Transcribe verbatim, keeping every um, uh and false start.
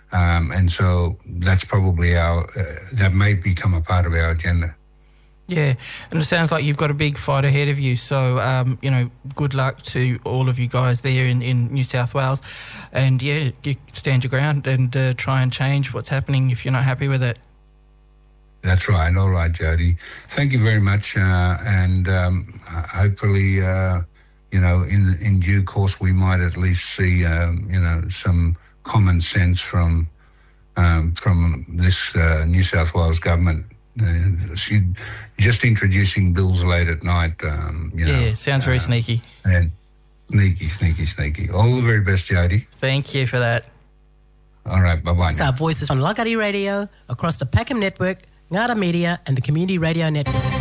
Um, and so that's probably our, uh, that may become a part of our agenda. Yeah, and it sounds like you've got a big fight ahead of you. So, um, you know, good luck to all of you guys there in, in New South Wales. And, yeah, you stand your ground and uh, try and change what's happening if you're not happy with it. That's right. All right, Jody. Thank you very much. Uh, and um, hopefully, uh, you know, in in due course, we might at least see, um, you know, some common sense from um, from this uh, New South Wales government. Uh, she just introducing bills late at night. Um, you yeah, know, sounds very uh, sneaky. And sneaky, sneaky, sneaky. All the very best, Jody. Thank you for that. All right, bye-bye. It's our voices on Lagari Radio, across the Peckham Network, Ngara Media and the Community Radio Network.